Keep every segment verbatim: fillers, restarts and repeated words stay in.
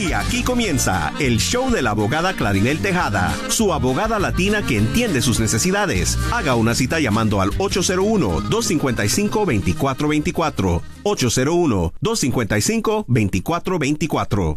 Y aquí comienza el show de la abogada Claribel Tejada, su abogada latina que entiende sus necesidades. Haga una cita llamando al ocho cero uno, dos cinco cinco, dos cuatro dos cuatro, ocho cero uno, dos cinco cinco, dos cuatro dos cuatro.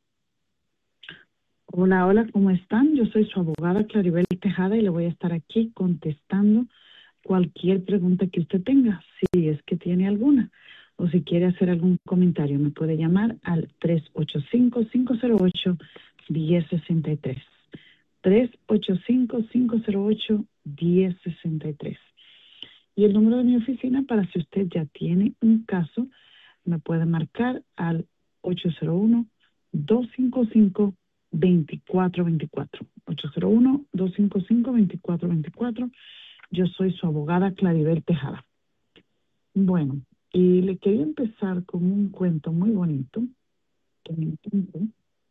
Hola, hola, ¿cómo están? Yo soy su abogada Claribel Tejada y le voy a estar aquí contestando cualquier pregunta que usted tenga, si es que tiene alguna, o si quiere hacer algún comentario, me puede llamar al tres ocho cinco, cinco cero ocho, uno cero seis tres. tres ocho cinco, cinco cero ocho, uno cero seis tres. Y el número de mi oficina para si usted ya tiene un caso, me puede marcar al ocho cero uno, dos cinco cinco, dos cuatro dos cuatro. ocho cero uno, dos cinco cinco, dos cuatro dos cuatro. Yo soy su abogada Claribel Tejada. Bueno, y le quería empezar con un cuento muy bonito que me encantó.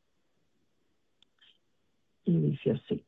Y dice así.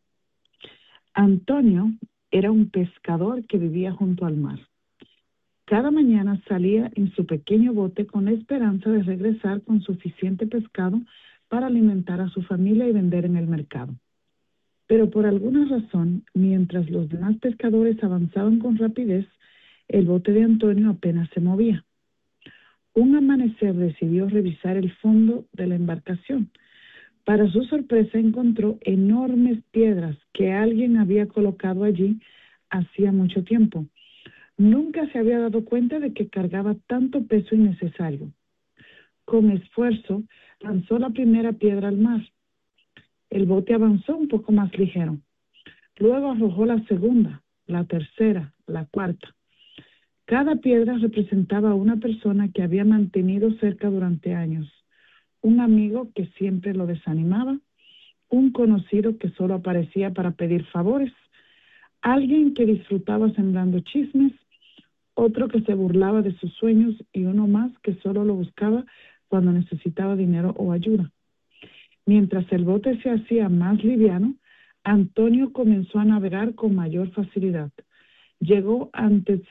Antonio era un pescador que vivía junto al mar. Cada mañana salía en su pequeño bote con la esperanza de regresar con suficiente pescado para alimentar a su familia y vender en el mercado. Pero por alguna razón, mientras los demás pescadores avanzaban con rapidez, el bote de Antonio apenas se movía. Un amanecer decidió revisar el fondo de la embarcación. Para su sorpresa encontró enormes piedras que alguien había colocado allí hacía mucho tiempo. Nunca se había dado cuenta de que cargaba tanto peso innecesario. Con esfuerzo, lanzó la primera piedra al mar. El bote avanzó un poco más ligero. Luego arrojó la segunda, la tercera, la cuarta. Cada piedra representaba a una persona que había mantenido cerca durante años. Un amigo que siempre lo desanimaba, un conocido que solo aparecía para pedir favores, alguien que disfrutaba sembrando chismes, otro que se burlaba de sus sueños y uno más que solo lo buscaba cuando necesitaba dinero o ayuda. Mientras el bote se hacía más liviano, Antonio comenzó a navegar con mayor facilidad. Llegó antes,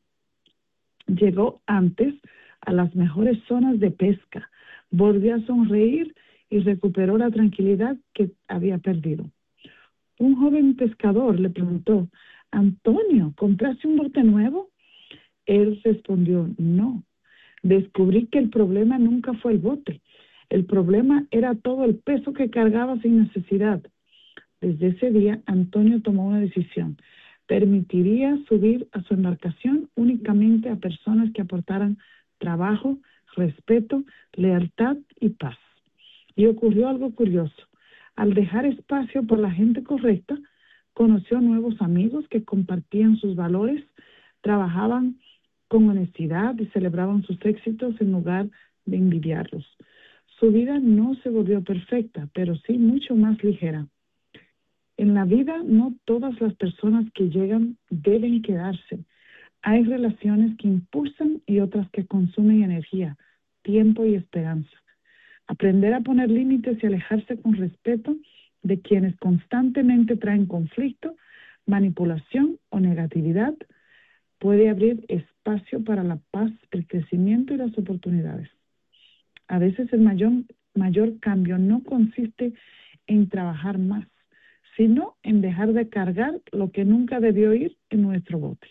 llegó antes a las mejores zonas de pesca, volvió a sonreír y recuperó la tranquilidad que había perdido. Un joven pescador le preguntó, Antonio, ¿compraste un bote nuevo? Él respondió, no. Descubrí que el problema nunca fue el bote. El problema era todo el peso que cargaba sin necesidad. Desde ese día, Antonio tomó una decisión. Permitiría subir a su embarcación únicamente a personas que aportaran trabajo, respeto, lealtad y paz. Y ocurrió algo curioso. Al dejar espacio por la gente correcta, conoció nuevos amigos que compartían sus valores, trabajaban con honestidad y celebraban sus éxitos en lugar de envidiarlos. Su vida no se volvió perfecta, pero sí mucho más ligera. En la vida no todas las personas que llegan deben quedarse. Hay relaciones que impulsan y otras que consumen energía, tiempo y esperanza. Aprender a poner límites y alejarse con respeto de quienes constantemente traen conflicto, manipulación o negatividad puede abrir espacio para la paz, el crecimiento y las oportunidades. A veces el mayor, mayor cambio no consiste en trabajar más, sino en dejar de cargar lo que nunca debió ir en nuestro bote.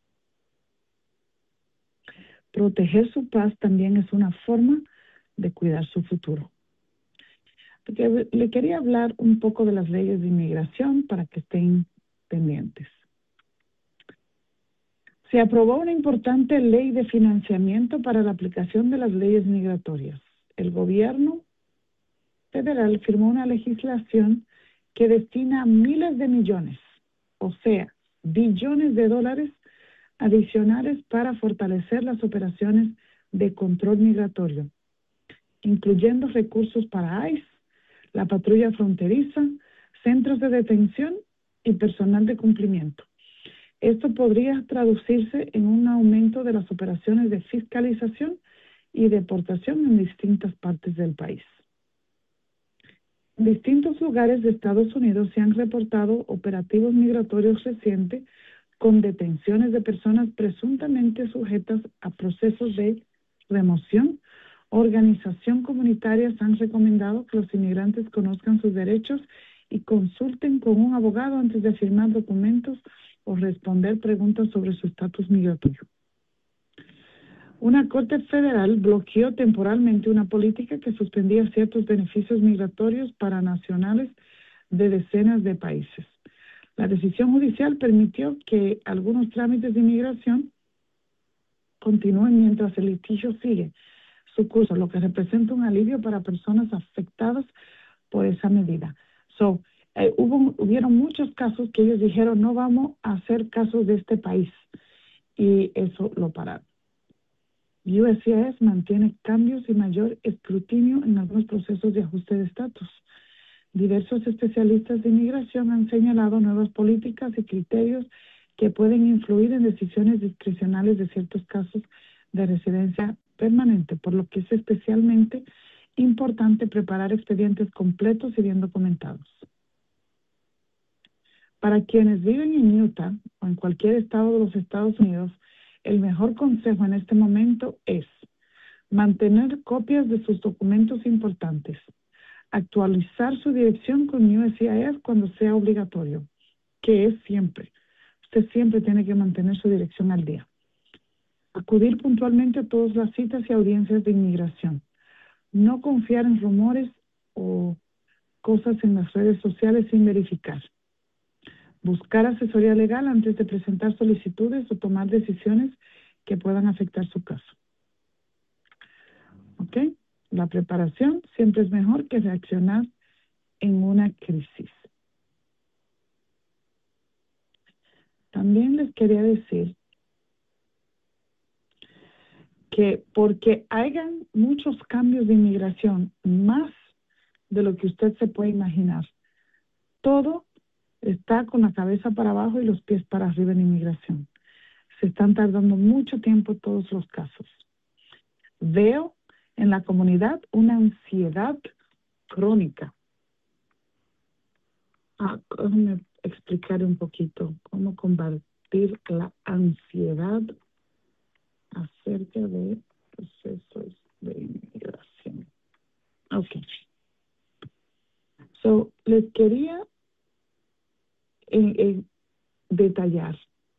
Proteger su paz también es una forma de cuidar su futuro. Porque le quería hablar un poco de las leyes de inmigración para que estén pendientes. Se aprobó una importante ley de financiamiento para la aplicación de las leyes migratorias. El gobierno federal firmó una legislación que destina miles de millones, o sea, billones de dólares adicionales para fortalecer las operaciones de control migratorio, incluyendo recursos para I C E, la patrulla fronteriza, centros de detención y personal de cumplimiento. Esto podría traducirse en un aumento de las operaciones de fiscalización y deportación en distintas partes del país. En distintos lugares de Estados Unidos se han reportado operativos migratorios recientes con detenciones de personas presuntamente sujetas a procesos de remoción Organizaciones comunitarias han recomendado que los inmigrantes conozcan sus derechos y consulten con un abogado antes de firmar documentos o responder preguntas sobre su estatus migratorio. Una corte federal bloqueó temporalmente una política que suspendía ciertos beneficios migratorios para nacionales de decenas de países. La decisión judicial permitió que algunos trámites de inmigración continúen mientras el litigio sigue su curso, lo que representa un alivio para personas afectadas por esa medida. So, eh, hubo, hubieron muchos casos que ellos dijeron no vamos a hacer casos de este país y eso lo pararon. U S C I S mantiene cambios y mayor escrutinio en algunos procesos de ajuste de estatus. Diversos especialistas de inmigración han señalado nuevas políticas y criterios que pueden influir en decisiones discrecionales de ciertos casos de residencia permanente, por lo que es especialmente importante preparar expedientes completos y bien documentados. Para quienes viven en Utah o en cualquier estado de los Estados Unidos, el mejor consejo en este momento es mantener copias de sus documentos importantes, actualizar su dirección con U S C I S cuando sea obligatorio, que es siempre. Usted siempre tiene que mantener su dirección al día. Acudir puntualmente a todas las citas y audiencias de inmigración. No confiar en rumores o cosas en las redes sociales sin verificar. Buscar asesoría legal antes de presentar solicitudes o tomar decisiones que puedan afectar su caso. ¿Ok? La preparación siempre es mejor que reaccionar en una crisis. También les quería decir que porque hayan muchos cambios de inmigración, más de lo que usted se puede imaginar, todo está con la cabeza para abajo y los pies para arriba en inmigración. Se están tardando mucho tiempo todos los casos. Veo en la comunidad una ansiedad crónica. Ah, déjame explicar un poquito cómo combatir la ansiedad acerca de procesos de inmigración. Ok. So, les quería eh, eh, detallar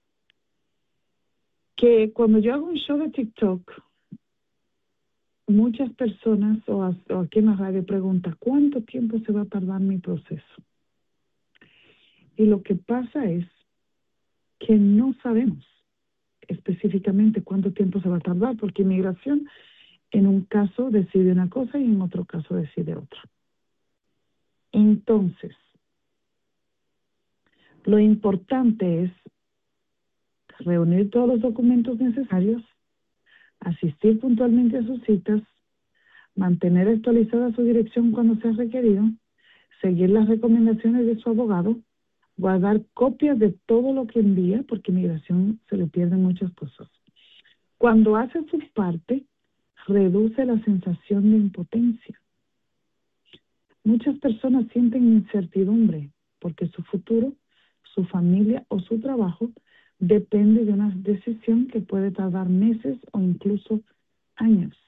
que cuando yo hago un show de TikTok, muchas personas o, a, o aquí en la radio preguntan, ¿cuánto tiempo se va a tardar mi proceso? Y lo que pasa es que no sabemos específicamente cuánto tiempo se va a tardar, porque inmigración en un caso decide una cosa y en otro caso decide otra. Entonces, lo importante es reunir todos los documentos necesarios, asistir puntualmente a sus citas, mantener actualizada su dirección cuando sea requerido, seguir las recomendaciones de su abogado, guardar copias de todo lo que envía, porque inmigración se le pierden muchas cosas. Cuando hace su parte, reduce la sensación de impotencia. Muchas personas sienten incertidumbre porque su futuro, su familia o su trabajo depende de una decisión que puede tardar meses o incluso años.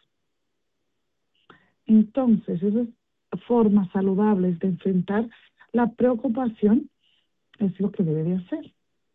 Entonces, esas formas saludables de enfrentar la preocupación es lo que debe de hacer.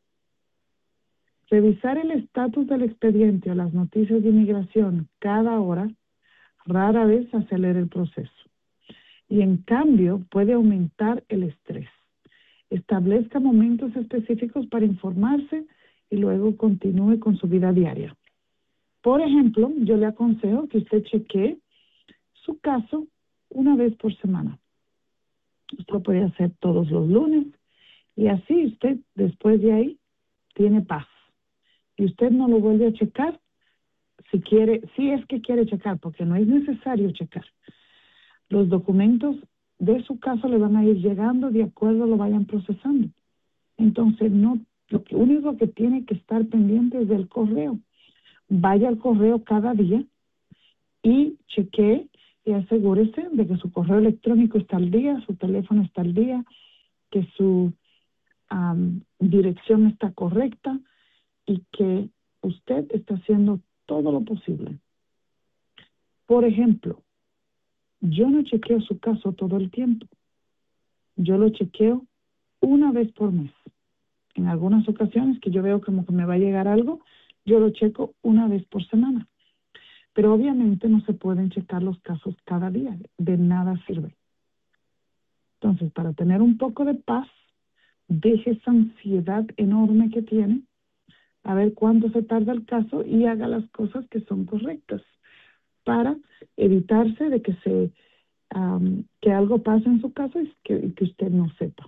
Revisar el estatus del expediente o las noticias de inmigración cada hora rara vez acelera el proceso y en cambio puede aumentar el estrés. Establezca momentos específicos para informarse y luego continúe con su vida diaria. Por ejemplo, yo le aconsejo que usted chequee su caso una vez por semana. Usted lo puede hacer todos los lunes y así usted después de ahí tiene paz. Y usted no lo vuelve a checar si quiere, si es que quiere checar, porque no es necesario checar. Los documentos de su caso le van a ir llegando de acuerdo a lo vayan procesando. Entonces, no, lo que, único que tiene que estar pendiente es del correo. Vaya al correo cada día y chequee y asegúrese de que su correo electrónico está al día, su teléfono está al día, que su um, dirección está correcta y que usted está haciendo todo lo posible Por ejemplo, yo no chequeo su caso todo el tiempo. Yo lo chequeo una vez por mes. En algunas ocasiones que yo veo como que me va a llegar algo, yo lo checo una vez por semana. Pero obviamente no se pueden checar los casos cada día. De nada sirve. Entonces, para tener un poco de paz, deje esa ansiedad enorme que tiene, a ver cuánto se tarda el caso y haga las cosas que son correctas para evitarse de que se um, que algo pase en su caso y que, que usted no sepa.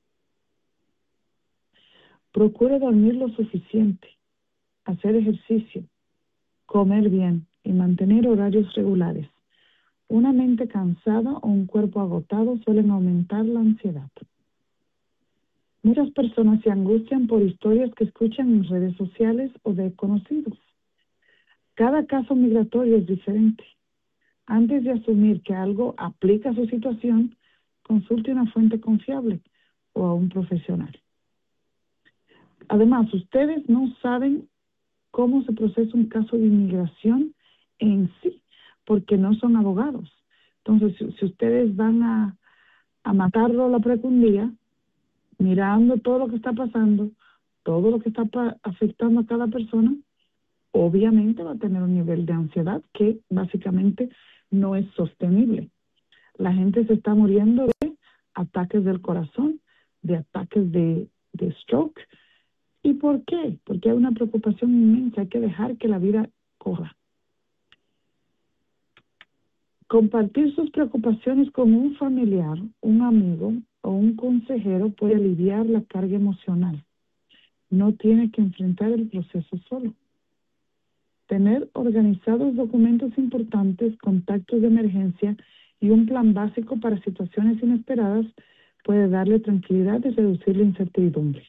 Procure dormir lo suficiente, hacer ejercicio, comer bien y mantener horarios regulares. Una mente cansada o un cuerpo agotado suelen aumentar la ansiedad. Muchas personas se angustian por historias que escuchan en redes sociales o de conocidos. Cada caso migratorio es diferente. Antes de asumir que algo aplica a su situación, consulte una fuente confiable o a un profesional. Además, ustedes no saben cómo se procesa un caso de inmigración en sí, porque no son abogados. Entonces, si, si ustedes van a, a matarlo la precundía, mirando todo lo que está pasando, todo lo que está pa- afectando a cada persona, obviamente va a tener un nivel de ansiedad que básicamente no es sostenible. La gente se está muriendo de ataques del corazón, de ataques de, de stroke. ¿Y por qué? Porque hay una preocupación inmensa, hay que dejar que la vida corra. Compartir sus preocupaciones con un familiar, un amigo o un consejero puede aliviar la carga emocional. No tiene que enfrentar el proceso solo. Tener organizados documentos importantes, contactos de emergencia y un plan básico para situaciones inesperadas puede darle tranquilidad y reducir la incertidumbre.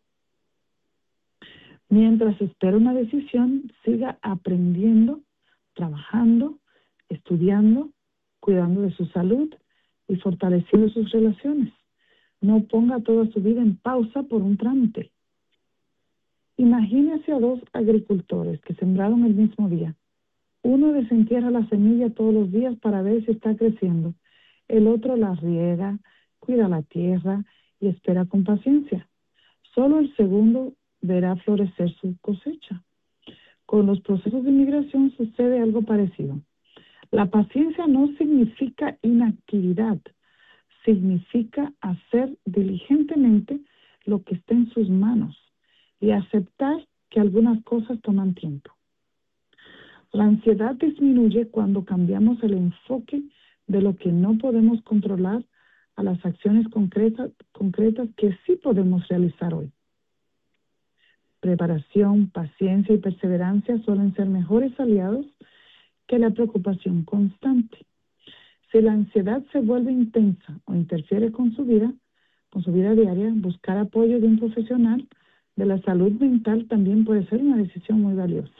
Mientras espera una decisión, siga aprendiendo, trabajando, estudiando, cuidando de su salud y fortaleciendo sus relaciones. No ponga toda su vida en pausa por un trámite. Imagínese a dos agricultores que sembraron el mismo día. Uno desentierra la semilla todos los días para ver si está creciendo. El otro la riega, cuida la tierra y espera con paciencia. Solo el segundo verá florecer su cosecha. Con los procesos de migración sucede algo parecido. La paciencia no significa inactividad, significa hacer diligentemente lo que está en sus manos y aceptar que algunas cosas toman tiempo. La ansiedad disminuye cuando cambiamos el enfoque de lo que no podemos controlar a las acciones concretas, concretas que sí podemos realizar hoy. Preparación, paciencia y perseverancia suelen ser mejores aliados que la preocupación constante. Si la ansiedad se vuelve intensa o interfiere con su vida, con su vida diaria, buscar apoyo de un profesional de la salud mental también puede ser una decisión muy valiosa.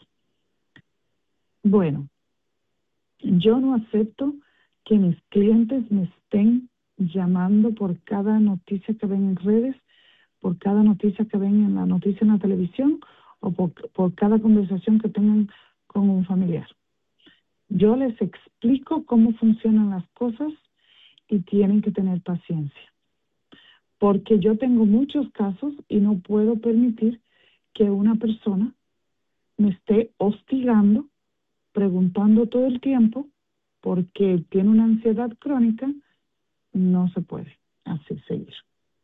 Bueno, yo no acepto que mis clientes me estén llamando por cada noticia que ven en redes, por cada noticia que ven en la noticia en la televisión o por, por cada conversación que tengan con un familiar. Yo les explico cómo funcionan las cosas y tienen que tener paciencia. Porque yo tengo muchos casos y no puedo permitir que una persona me esté hostigando, preguntando todo el tiempo, porque tiene una ansiedad crónica. No se puede así seguir.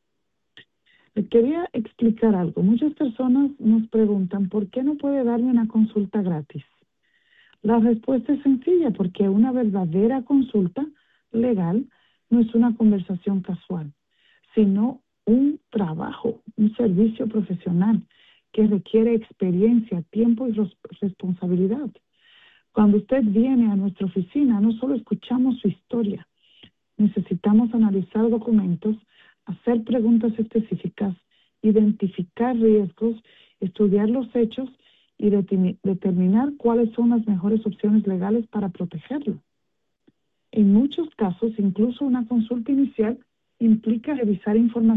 Le quería explicar algo. Muchas personas nos preguntan, ¿por qué no puede darme una consulta gratis? La respuesta es sencilla, porque una verdadera consulta legal no es una conversación casual, sino un trabajo, un servicio profesional que requiere experiencia, tiempo y responsabilidad. Cuando usted viene a nuestra oficina, no solo escuchamos su historia, necesitamos analizar documentos, hacer preguntas específicas, identificar riesgos, estudiar los hechos y determinar cuáles son las mejores opciones legales para protegerlo. En muchos casos, incluso una consulta inicial implica revisar información